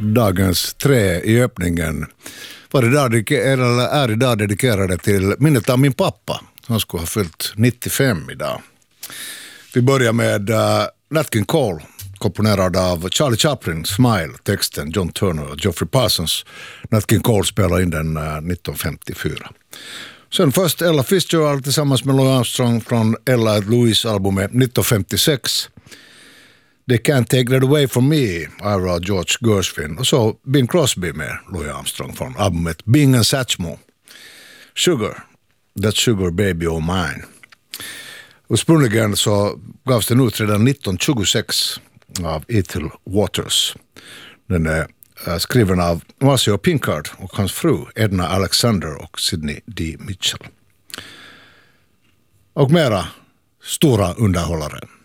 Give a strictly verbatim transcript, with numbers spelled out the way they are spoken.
dagens tre i öppningen var idag, eller är idag dedikerade till minnet av min pappa. Han skulle ha fyllt nittiofem idag. Vi börjar med uh, Nat King Cole, komponerad av Charlie Chaplin, Smile, texten John Turner och Geoffrey Parsons. Nat King Cole spelar in den uh, nitton femtiofyra. Sen först Ella Fitzgerald tillsammans med Louis Armstrong från Ella Louise-albumet nitton femtiosex. They Can't Take That Away From Me, Ira George Gershwin. Och så Bing Crosby med Louis Armstrong från albumet Bing and Satchmo. Sugar, That Sugar Baby Oh Mine. Ursprungligen så gavs den ut redan nitton tjugosex av Ethel Waters. Den är uh, skriven av Marcio Pinkard och hans fru Edna Alexander och Sidney D. Mitchell. Och mera stora underhållare.